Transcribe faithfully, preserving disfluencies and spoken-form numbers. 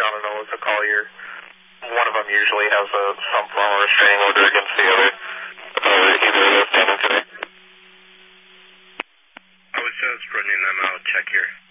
I don't know what to call your, one of them usually has a, some form of restraining order against the other. Uh, either of those standing today. I was just running them out, check here.